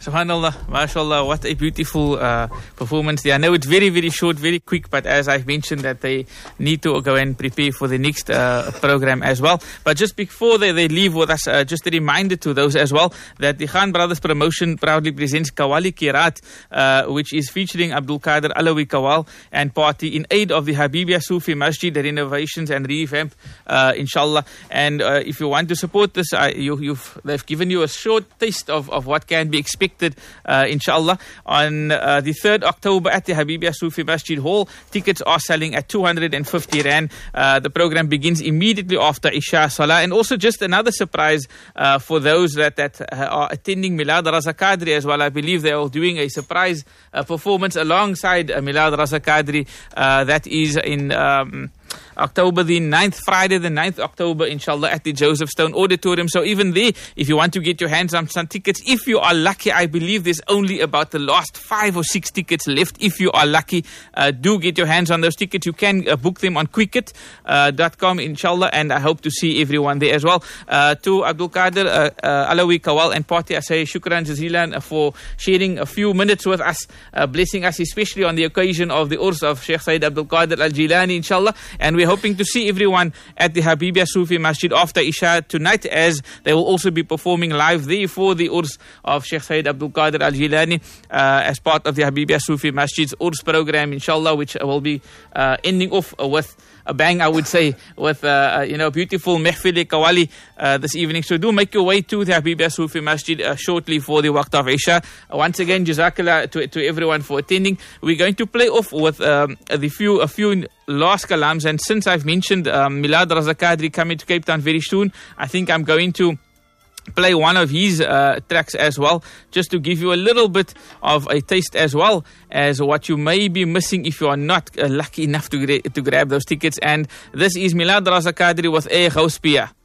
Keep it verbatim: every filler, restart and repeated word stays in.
Subhanallah, mashallah, what a beautiful uh, performance there. I know it's very, very short, very quick, but as I've mentioned that they need to go and prepare for the next uh, program as well. But just before they, they leave with us, uh, just a reminder to those as well that the Khan Brothers Promotion proudly presents Qawwali Qiraat, uh, which is featuring Abdul Qadir Alawi Qawwal and party in aid of the Habibia Sufi Masjid, the renovations and revamp, uh, inshallah. And uh, if you want to support this, uh, you, you've, they've given you a short taste of, of what can be expected Uh, inshallah, on uh, the third of October at the Habibia Sufi Masjid Hall. Tickets are selling at two hundred fifty rand. Uh, the program begins immediately after Isha Salah. And also just another surprise uh, for those that, that uh, are attending Milad Raza Qadri as well. I believe they are doing a surprise uh, performance alongside uh, Milad Raza Qadri. Uh, that is in Um, October the ninth, Friday the ninth of October, inshallah, at the Joseph Stone Auditorium. So even there, if you want to get your hands on some tickets, if you are lucky, I believe there's only about the last five or six tickets left. If you are lucky, uh, do get your hands on those tickets. You can uh, book them on quicket dot com, uh, inshallah, and I hope to see everyone there as well. Uh, to Abdul Qadir uh, uh, Alawi Qawwal and party, I say shukran jazilan for sharing a few minutes with us, uh, blessing us, especially on the occasion of the Urs of Sheikh Sayyid Abdul Qadir Al-Jilani, inshallah. And we're hoping to see everyone at the Habibia Sufi Masjid after Isha tonight, as they will also be performing live there for the Urs of Sheikh Sayyid Abdul Qadir Al-Jilani uh, as part of the Habibia Sufi Masjid's Urs program, inshallah, which will be uh, ending off uh, with a bang, I would say, with uh, you know, beautiful Mehfil Qawwali uh, this evening. So do make your way to the Habibia Sufi Masjid uh, shortly for the Waqt of Isha. Uh, once again, Jazakallah to, to everyone for attending. We're going to play off with um, the few a few last kalams, and since I've mentioned um, Milad Raza Qadri coming to Cape Town very soon, I think I'm going to play one of his uh, tracks as well, just to give you a little bit of a taste as well as what you may be missing if you are not uh, lucky enough to gra- to grab those tickets. And this is Milad Raza Qadri with A Gauspia.